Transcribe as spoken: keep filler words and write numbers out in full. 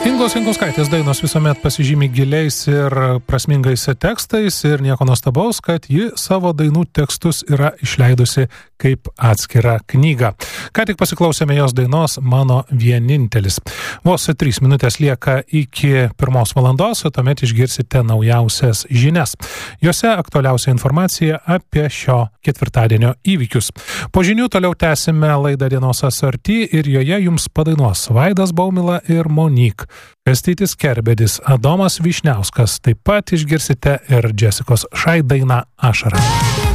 Ingos Jankauskaitės dainos visuomet pasižymi giliais ir prasmingais tekstais ir nieko nuostabaus, kad ji savo dainų tekstus yra išleidusi kaip atskirą knygą. Ką tik pasiklausėme jos dainos Mano vienintelis. Vos trys minutės lieka iki pirmos valandos, o tuomet išgirsite naujausias žinias. Jose aktualiausia informacija apie šio ketvirtadienio įvykius. Po žinių toliau tęsime laidą Dienos asorti ir joje jums padainuos Vaidas Baumila ir Monik. Kastytis Kerbedis, Adomas Vyšniauskas, taip pat išgirsite ir Džesikos Šai dainą Ašara.